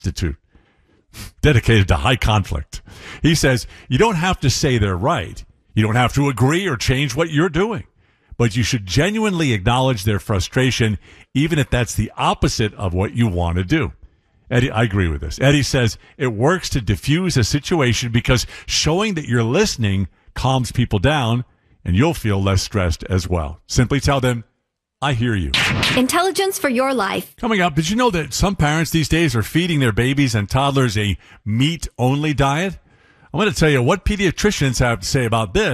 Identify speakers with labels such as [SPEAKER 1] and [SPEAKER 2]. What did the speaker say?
[SPEAKER 1] Institute, dedicated to high conflict. He says, you don't have to say they're right. You don't have to agree or change what you're doing. But you should genuinely acknowledge their frustration, even if that's the opposite of what you want to do. Eddie, I agree with this. Eddie says it works to diffuse a situation because showing that you're listening calms people down, and you'll feel less stressed as well. Simply tell them, I hear you.
[SPEAKER 2] Intelligence for your life.
[SPEAKER 1] Coming up, did you know that some parents these days are feeding their babies and toddlers a meat-only diet? I'm going to tell you what pediatricians have to say about this.